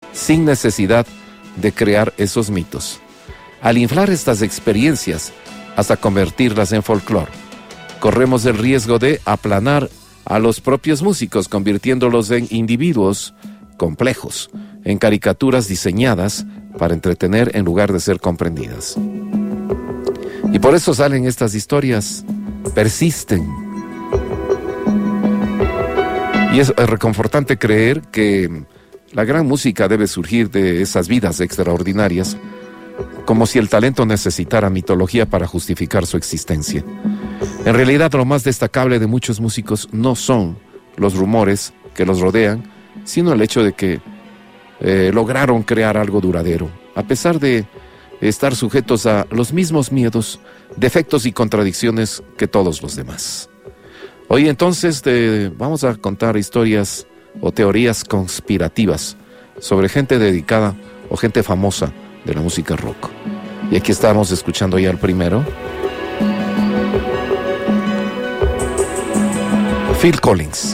sin necesidad de crear esos mitos. Al inflar estas experiencias hasta convertirlas en folclore, corremos el riesgo de aplanar a los propios músicos, convirtiéndolos en individuos complejos, en caricaturas diseñadas para entretener en lugar de ser comprendidas. Y por eso salen estas historias, persisten. Y es reconfortante creer que la gran música debe surgir de esas vidas extraordinarias, como si el talento necesitara mitología para justificar su existencia. En realidad, lo más destacable de muchos músicos no son los rumores que los rodean, sino el hecho de que lograron crear algo duradero, a pesar de estar sujetos a los mismos miedos, defectos y contradicciones que todos los demás. Hoy entonces vamos a contar historias o teorías conspirativas sobre gente dedicada o gente famosa de la música rock. Y aquí estamos escuchando ya el primero. Phil Collins.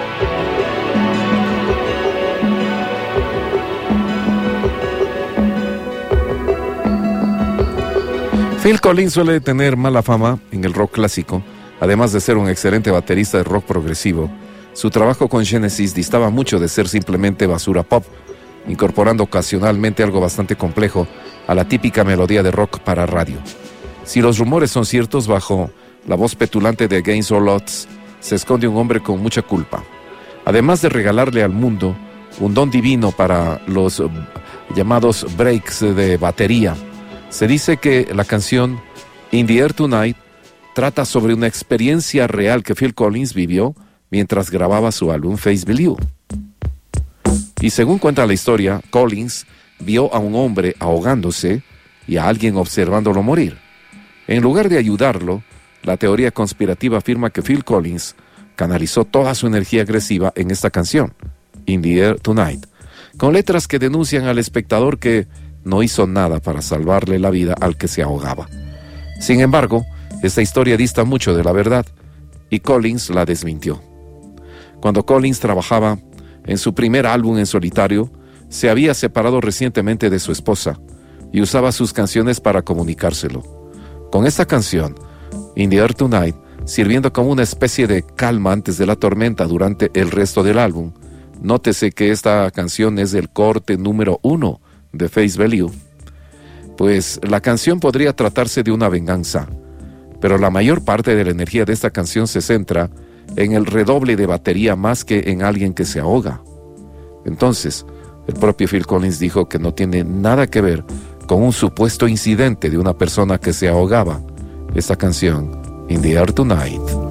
Phil Collins suele tener mala fama en el rock clásico. Además de ser un excelente baterista de rock progresivo, su trabajo con Genesis distaba mucho de ser simplemente basura pop, incorporando ocasionalmente algo bastante complejo a la típica melodía de rock para radio. Si los rumores son ciertos, bajo la voz petulante de Against All Odds se esconde un hombre con mucha culpa. Además de regalarle al mundo un don divino para los llamados breaks de batería, se dice que la canción In the Air Tonight trata sobre una experiencia real que Phil Collins vivió mientras grababa su álbum Face Value. Y según cuenta la historia, Collins vio a un hombre ahogándose y a alguien observándolo morir. En lugar de ayudarlo, la teoría conspirativa afirma que Phil Collins canalizó toda su energía agresiva en esta canción, In the Air Tonight, con letras que denuncian al espectador que no hizo nada para salvarle la vida al que se ahogaba. Sin embargo, esta historia dista mucho de la verdad y Collins la desmintió. Cuando Collins trabajaba en su primer álbum en solitario, se había separado recientemente de su esposa y usaba sus canciones para comunicárselo. Con esta canción, In the Air Tonight, sirviendo como una especie de calma antes de la tormenta durante el resto del álbum, nótese que esta canción es el corte número 1 de Face Value, pues la canción podría tratarse de una venganza, pero la mayor parte de la energía de esta canción se centra en el redoble de batería más que en alguien que se ahoga. Entonces, el propio Phil Collins dijo que no tiene nada que ver con un supuesto incidente de una persona que se ahogaba. Esta canción, In the Air Tonight.